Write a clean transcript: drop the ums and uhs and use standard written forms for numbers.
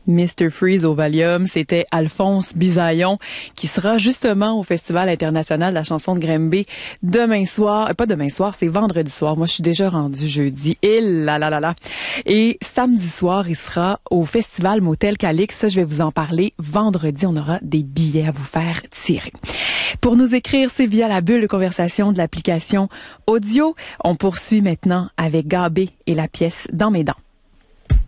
Mr. Freeze au Valium, c'était Alphonse Bisaillon qui sera justement au Festival international de la chanson de Granby demain soir. Pas demain soir, c'est vendredi soir. Moi, je suis déjà rendue jeudi. Et là là là là. Et samedi soir, il sera au Festival Motel Calix. Ça, je vais vous en parler. Vendredi, on aura des billets à vous faire tirer. Pour nous écrire, c'est via la bulle de conversation de l'application audio. On poursuit maintenant avec Gabé et la pièce Dans mes dents.